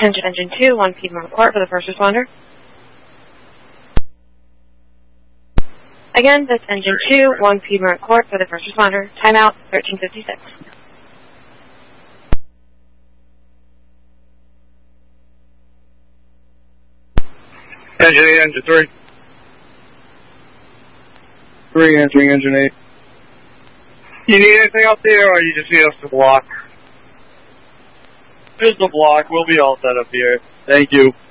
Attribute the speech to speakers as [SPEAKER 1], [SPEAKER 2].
[SPEAKER 1] Engine 2, 1 Piedmont Report for the first responder. Again, that's Engine 2, 1 Piedmont Report for the first responder. Timeout, 13:56.
[SPEAKER 2] Engine 8, Engine 3.
[SPEAKER 3] 3 entering Engine 8.
[SPEAKER 2] You need anything out there, or you just need us to block?
[SPEAKER 3] Just a block. We'll be all set up here.
[SPEAKER 2] Thank you.